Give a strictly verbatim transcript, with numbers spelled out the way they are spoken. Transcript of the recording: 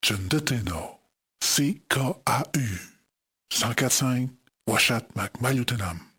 Cundeteno, C K A U, cent quatre cinq, Washat Mac Mayutenam.